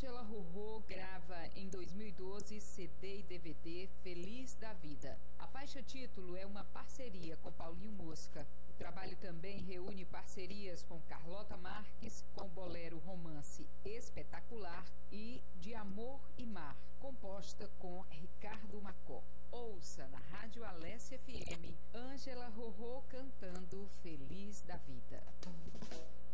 Ângela Rorô grava em 2012 CD e DVD Feliz da Vida. A faixa título é uma parceria com Paulinho Mosca. O trabalho também reúne parcerias com Carlota Marques, com o bolero Romance Espetacular e De Amor e Mar, composta com Ricardo Macó. Ouça na Rádio Alessia FM, Ângela Rorô cantando Feliz da Vida.